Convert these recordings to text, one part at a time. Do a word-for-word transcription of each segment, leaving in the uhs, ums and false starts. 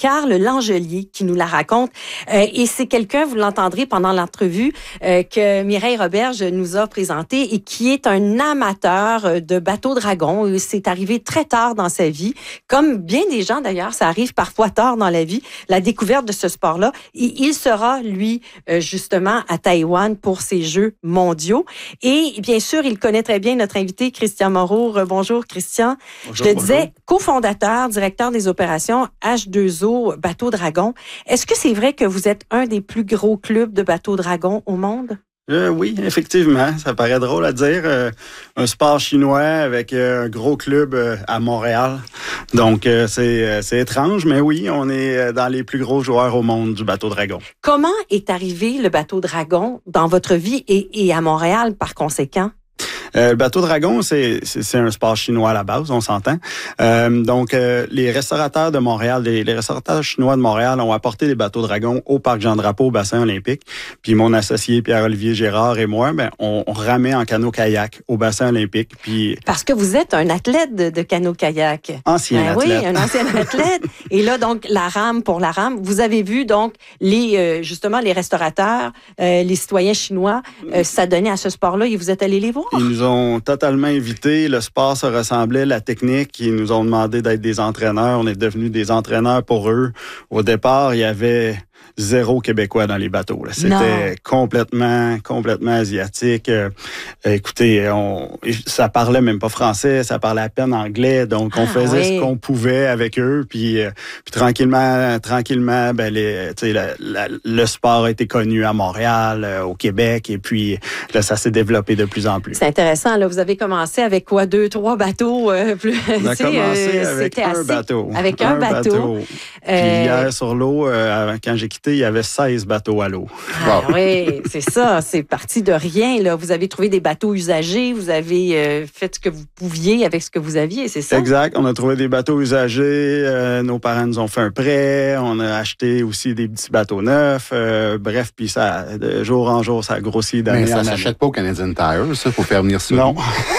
Carl Langelier qui nous la raconte. Euh, et c'est quelqu'un, vous l'entendrez pendant l'entrevue, euh, que Mireille Roberge nous a présenté et qui est un amateur de bateaux dragons. C'est arrivé très tard dans sa vie. Comme bien des gens d'ailleurs, ça arrive parfois tard dans la vie, la découverte de ce sport-là. Et il sera, lui, euh, justement, à Taïwan pour ces Jeux mondiaux. Et bien sûr, il connaît très bien notre invité, Christian Moreau. Bonjour, Christian. Bonjour, Je le disais, bonjour. cofondateur, directeur des opérations H deux O Bateau Dragon. Est-ce que c'est vrai que vous êtes un des plus gros clubs de bateaux dragons au monde? Euh, oui, effectivement. Ça paraît drôle à dire. Euh, un sport chinois avec euh, un gros club euh, à Montréal. Donc, euh, c'est, euh, c'est étrange, mais oui, on est dans les plus gros joueurs au monde du bateau dragon. Comment est arrivé le bateau dragon dans votre vie et, et à Montréal par conséquent? Euh, le bateau dragon, c'est, c'est, c'est un sport chinois à la base, on s'entend. Euh, donc, euh, les restaurateurs de Montréal, les, les restaurateurs chinois de Montréal ont apporté les bateaux dragons au Parc Jean-Drapeau, au bassin olympique. Puis mon associé Pierre-Olivier Gérard et moi, ben, on, on ramait en canot-kayak au bassin olympique. Puis parce que vous êtes un athlète de, de canot-kayak. Ancien ben athlète. Oui, un ancien athlète. Et là, donc, la rame pour la rame. Vous avez vu, donc, les euh, justement, les restaurateurs, euh, les citoyens chinois euh, s'adonner à ce sport-là et vous êtes allés les voir? Ils nous ont totalement invités. Le sport se ressemblait, la technique. Ils nous ont demandé d'être des entraîneurs. On est devenus des entraîneurs pour eux. Au départ, il y avait zéro Québécois dans les bateaux. Là. C'était non. complètement, complètement asiatique. Euh, écoutez, on, ça parlait même pas français, ça parlait à peine anglais. Donc, on ah, faisait oui. ce qu'on pouvait avec eux. Puis, euh, puis tranquillement, tranquillement, ben les, la, la, le sport a été connu à Montréal, euh, au Québec. Et puis, là, ça s'est développé de plus en plus. C'est intéressant. Là, vous avez commencé avec quoi? Deux, trois bateaux? Euh, plus, on a commencé euh, avec un assez, bateau. Avec un, un bateau. bateau. Puis euh, hier, sur l'eau, euh, quand j'ai quitté, il y avait seize bateaux à l'eau. Ah, wow. Oui, c'est ça. C'est parti de rien. Là. Vous avez trouvé des bateaux usagés. Vous avez euh, fait ce que vous pouviez avec ce que vous aviez, c'est ça? Exact. On a trouvé des bateaux usagés. Euh, nos parents nous ont fait un prêt. On a acheté aussi des petits bateaux neufs. Euh, bref, puis ça, de jour en jour, ça grossit d'année en année. Mais ça ne s'achète pas au Canadian Tire, ça, pour faire venir ça? Non.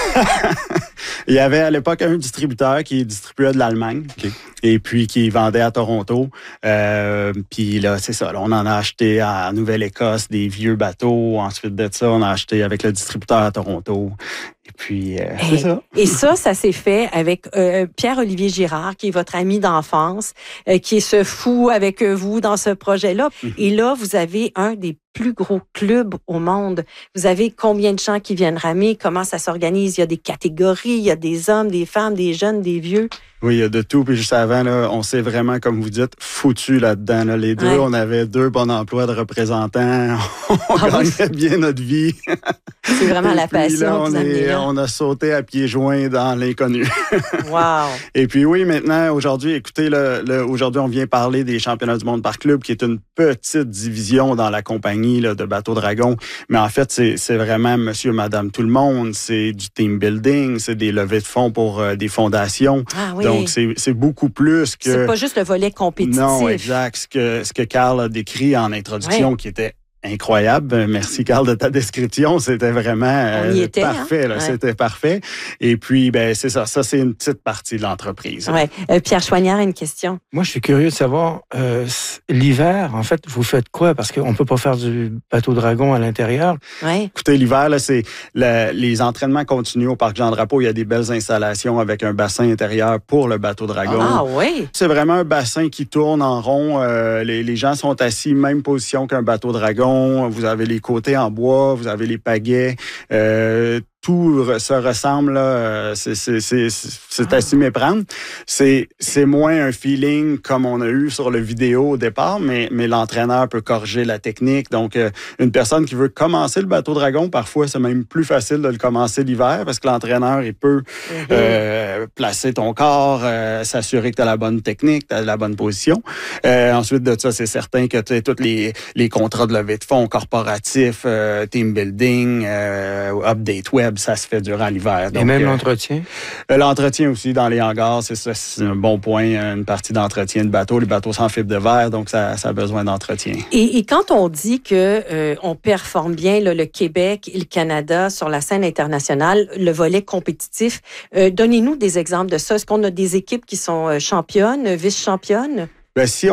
Il y avait à l'époque un distributeur qui distribuait de l'Allemagne okay. et puis qui vendait à Toronto. Euh, puis là, c'est ça. Là, on en a acheté en Nouvelle-Écosse des vieux bateaux. Ensuite de ça, on a acheté avec le distributeur à Toronto. Et puis, euh, et, c'est ça. Et ça, ça s'est fait avec euh, Pierre-Olivier Girard, qui est votre ami d'enfance, euh, qui est ce fou avec vous dans ce projet-là. Mm-hmm. Et là, vous avez un des plus gros clubs au monde. Vous avez combien de gens qui viennent ramer? Comment ça s'organise? Il y a des catégories, il y a des hommes, des femmes, des jeunes, des vieux. Oui, il y a de tout. Puis juste avant, là, on s'est vraiment, comme vous dites, foutu là-dedans. Là. Les deux, ouais. on avait deux bons emplois de représentants. On ah, gagnait oui. bien notre vie. C'est vraiment la passion là, on, que vous est, là. on a sauté à pieds joints dans l'inconnu. Wow! Et puis oui, maintenant, aujourd'hui, écoutez, le, le, aujourd'hui, on vient parler des championnats du monde par club, qui est une petite division dans la compagnie là, de Bateau Dragon. Mais en fait, c'est, c'est vraiment monsieur, madame, tout le monde. C'est du team building, c'est des levées de fonds pour euh, des fondations. Ah oui. Donc, c'est, c'est beaucoup plus que... C'est pas juste le volet compétitif. Non, exact. Ce que, ce que Carl a décrit en introduction, oui. qui était incroyable. Merci, Carl, de ta description. C'était vraiment euh, était, parfait. Hein? Là. Ouais. C'était parfait. Et puis, ben c'est ça. Ça, c'est une petite partie de l'entreprise. Ouais. Euh, Pierre Chouanière a une question. Moi, je suis curieux de savoir, euh, l'hiver, en fait, vous faites quoi? Parce qu'on ne peut pas faire du bateau dragon à l'intérieur. Ouais. Écoutez, l'hiver, là, c'est la, les entraînements continus au Parc Jean-Drapeau. Il y a des belles installations avec un bassin intérieur pour le bateau dragon. Ah oui? C'est vraiment un bassin qui tourne en rond. Euh, les, les gens sont assis, même position qu'un bateau dragon. Vous avez les côtés en bois, vous avez les pagaies. Euh, tout se ressemble, là. C'est, c'est, c'est, c'est à s'y méprendre. C'est, c'est moins un feeling comme on a eu sur le vidéo au départ, mais, mais l'entraîneur peut corriger la technique. Donc, euh, une personne qui veut commencer le bateau dragon, parfois, c'est même plus facile de le commencer l'hiver parce que l'entraîneur, il peut mm-hmm. euh, placer ton corps, euh, s'assurer que tu as la bonne technique, tu as la bonne position. Euh, ensuite de ça, c'est certain que tu as tous les, les contrats de levée de fonds corporatifs, euh, team building, euh, update web, ça se fait durant l'hiver. Donc, et même euh, l'entretien? Euh, l'entretien aussi dans les hangars, c'est ça, c'est un bon point, une partie d'entretien de bateau. Les bateaux sont en fibre de verre, donc ça, ça a besoin d'entretien. Et, et quand on dit que euh, on performe bien là, le Québec et le Canada sur la scène internationale, le volet compétitif, euh, donnez-nous des exemples de ça. Est-ce qu'on a des équipes qui sont championnes, vice-championnes? Ben, si